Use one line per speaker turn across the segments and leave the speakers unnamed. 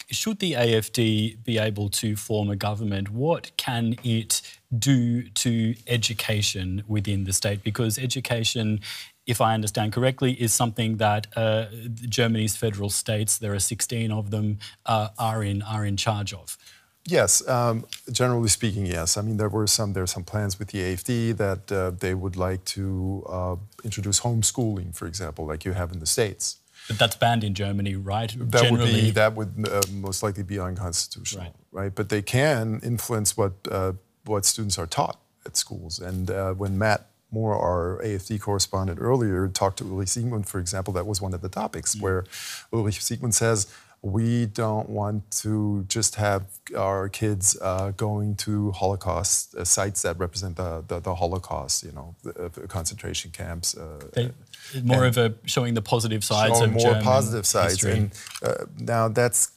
should the AFD be able to form a government, what can it do to education within the state? Because education, if I understand correctly, is something that Germany's federal states, there are 16 of them, are in charge of.
Yes, generally speaking, yes. I mean, there are some plans with the AFD that they would like to introduce homeschooling, for example, like you have in the States.
But that's banned in Germany, right?
That would most likely be unconstitutional, right? But they can influence what students are taught at schools. And when Matt Moore, our AFD correspondent earlier, talked to Ulrich Siegmund, for example, that was one of the topics where Ulrich Siegmund says, we don't want to just have our kids going to Holocaust sites that represent the Holocaust, you know, the concentration camps.
More of a showing the positive sides of German
positive sides.
history.
And now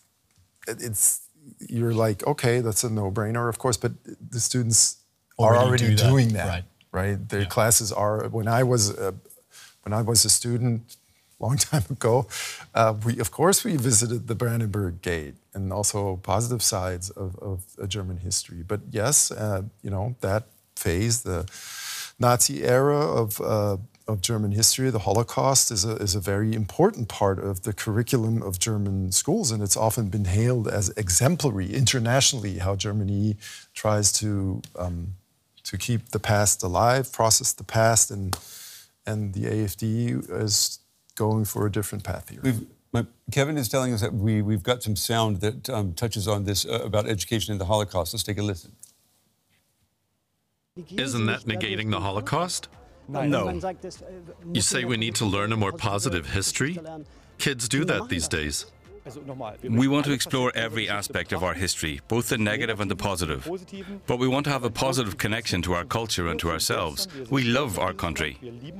you're like, okay, that's a no-brainer, of course, but the students are already doing that, right? Their classes are. When I was a student, long time ago, of course we visited the Brandenburg Gate and also positive sides of German history. But yes, you know, that phase, the Nazi era of German history, the Holocaust, is a very important part of the curriculum of German schools, and it's often been hailed as exemplary internationally how Germany tries to keep the past alive, process the past, and the AFD is going for a different path here.
Kevin is telling us that we've got some sound that touches on this about education and the Holocaust. Let's take a listen.
Isn't that negating the Holocaust?
No.
You say we need to learn a more positive history? Kids do that these days.
We want to explore every aspect of our history, both the negative and the positive. But we want to have a positive connection to our culture and to ourselves. We love our country.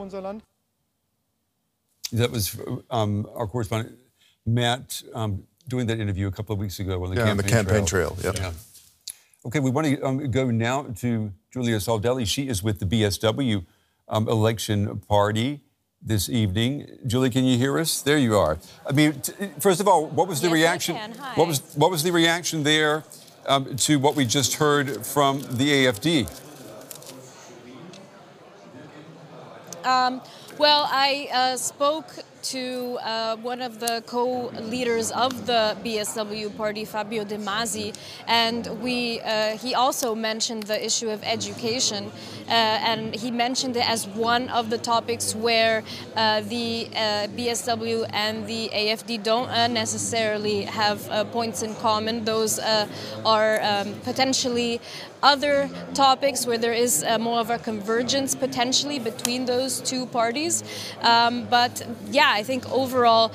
That was our correspondent, Matt, doing that interview a couple of weeks ago on the
campaign trail. Yeah.
Okay, we want to go now to Julia Saldelli. She is with the BSW election party this evening. Julie, can you hear us? There you are. I mean, first of all, what was the reaction?
Hi.
What was the reaction there to what we just heard from the AFD?
Well, I spoke to one of the co-leaders of the BSW party, Fabio De Masi, and he also mentioned the issue of education, and he mentioned it as one of the topics where the BSW and the AFD don't necessarily have points in common. Those are potentially other topics where there is more of a convergence potentially between those two parties. But yeah, I think overall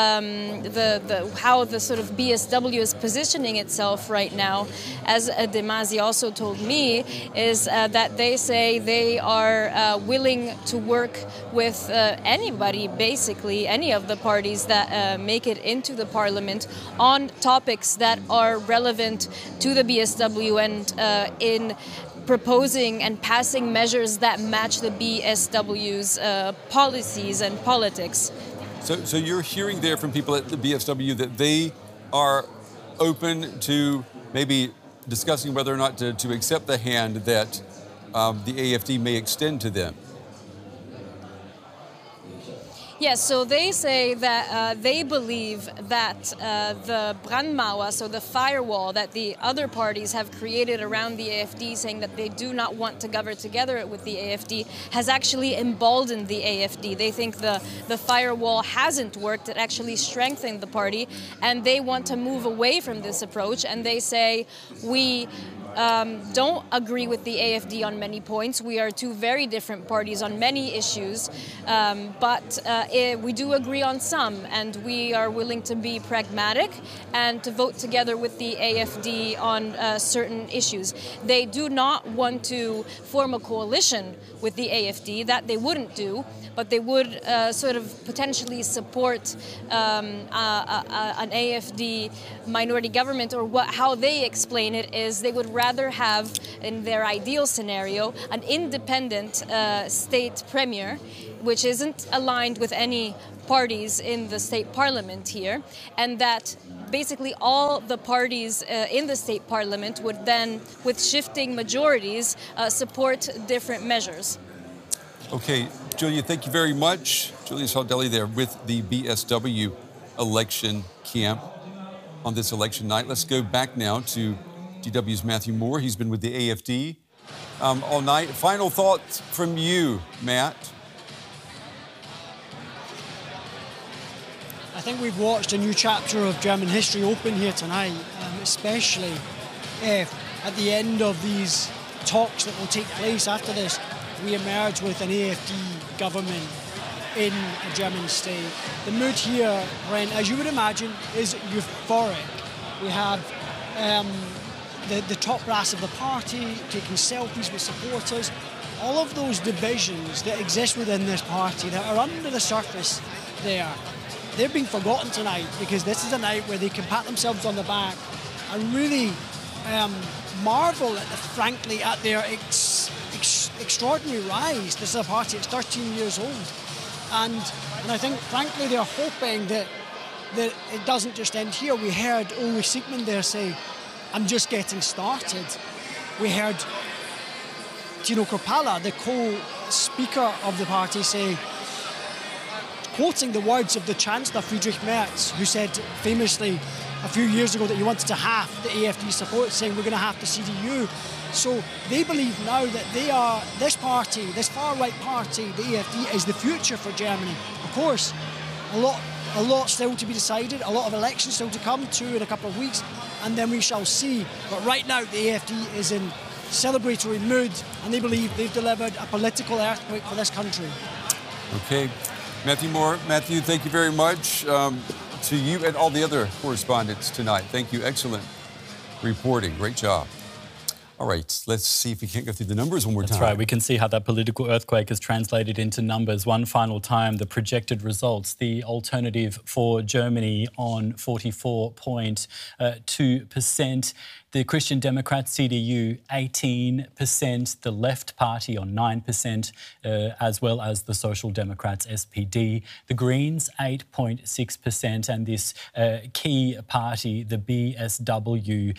how the sort of BSW is positioning itself right now, as De Masi also told me, is that they say they are willing to work with anybody, basically, any of the parties that make it into the parliament on topics that are relevant to the BSW and in proposing and passing measures that match the BSW's policies and politics.
So you're hearing there from people at the BSW that they are open to maybe discussing whether or not to accept the hand that the AFD may extend to them.
Yes, so they say that they believe that the Brandmauer, so the firewall that the other parties have created around the AFD, saying that they do not want to govern together with the AFD, has actually emboldened the AFD. They think the firewall hasn't worked, it actually strengthened the party, and they want to move away from this approach, and they say, we don't agree with the AFD on many points. We are two very different parties on many issues, but we do agree on some, and we are willing to be pragmatic and to vote together with the AFD on certain issues. They do not want to form a coalition with the AFD, that they wouldn't do, but they would sort of potentially support an AFD minority government, or how they explain it is they would rather have, in their ideal scenario, an independent state premier, which isn't aligned with any parties in the state parliament here, and that basically all the parties in the state parliament would then, with shifting majorities, support different measures.
Okay, Julia, thank you very much. Julia Saudelli there with the BSW election camp on this election night. Let's go back now to DW's Matthew Moore. He's been with the AFD all night. Final thoughts from you, Matt.
I think we've watched a new chapter of German history open here tonight, especially if at the end of these talks that will take place after this, we emerge with an AFD government in a German state. The mood here, Brent, as you would imagine, is euphoric. We have the top brass of the party taking selfies with supporters. All of those divisions that exist within this party that are under the surface there, they're being forgotten tonight, because this is a night where they can pat themselves on the back and really marvel frankly at their extraordinary rise. This is a party that's 13 years old. And I think, frankly, they're hoping that it doesn't just end here. We heard Ulrich Siegmann there say, "I'm just getting started." We heard Tino Kruppala, the co-speaker of the party, say, quoting the words of the Chancellor Friedrich Merz, who said famously a few years ago that he wanted to halve the AFD support, saying we're going to halve the CDU. So they believe now that this party, this far-right party, the AFD, is the future for Germany. Of course, a lot still to be decided, a lot of elections still to come, 2 in a couple of weeks, and then we shall see. But right now, the AFD is in celebratory mood, and they believe they've delivered a political earthquake for this country.
Okay. Matthew Moore. Matthew, thank you very much to you and all the other correspondents tonight. Thank you. Excellent reporting. Great job. All right, let's see if we can't go through the numbers one more time.
That's right. We can see how that political earthquake is translated into numbers. One final time, the projected results. The Alternative for Germany on 44.2%. The Christian Democrats, CDU, 18%. The Left Party on 9%, as well as the Social Democrats, SPD. The Greens, 8.6%. And this key party, the BSW,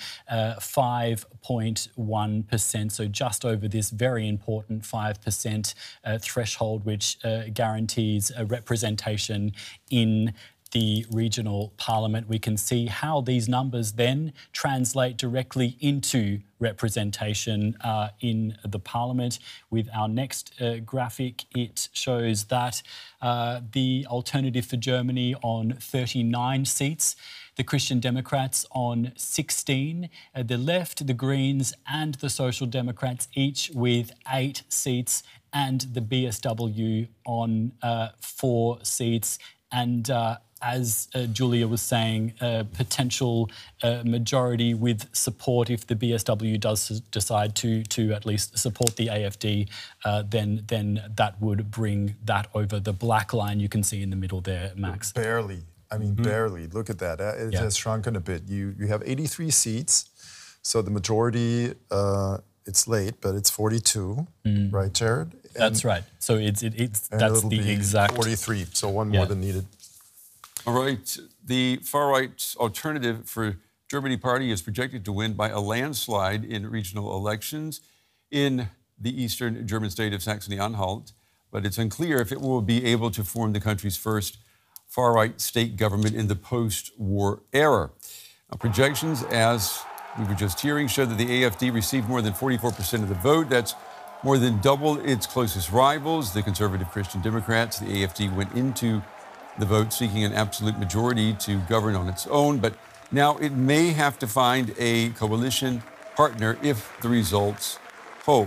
5.1%. So just over this very important 5% threshold, which guarantees a representation in the regional parliament. We can see how these numbers then translate directly into representation in the parliament. With our next graphic, it shows that the Alternative for Germany on 39 seats, the Christian Democrats on 16, the Left, the Greens and the Social Democrats each with 8 seats, and the BSW on 4 seats. And as Julia was saying, potential majority with support if the BSW does decide to at least support the AFD, then that would bring that over the black line you can see in the middle there, Max.
Barely. I mean, barely. Look at that. It has shrunken a bit. You have 83 seats, so the majority, it's late, but it's 42, right, Jared?
That's right. So that's the exact
43. So one more than needed.
All right. The far-right Alternative for Germany party is projected to win by a landslide in regional elections in the eastern German state of Saxony-Anhalt, but it's unclear if it will be able to form the country's first far-right state government in the post-war era. Now, projections, as we were just hearing, show that the AFD received more than 44% of the vote. That's more than double its closest rivals, the conservative Christian Democrats. The AFD went into the vote seeking an absolute majority to govern on its own, but now it may have to find a coalition partner if the results hold.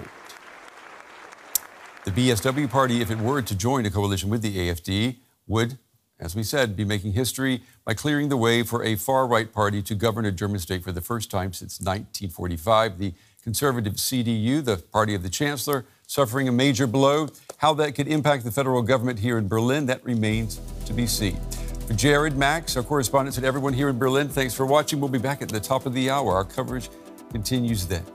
The BSW party, if it were to join a coalition with the AFD, would, as we said, be making history by clearing the way for a far-right party to govern a German state for the first time since 1945. The conservative CDU, the party of the Chancellor, suffering a major blow. How that could impact the federal government here in Berlin, that remains to be seen. For Jared, Max, our correspondents, and everyone here in Berlin, thanks for watching. We'll be back at the top of the hour. Our coverage continues then.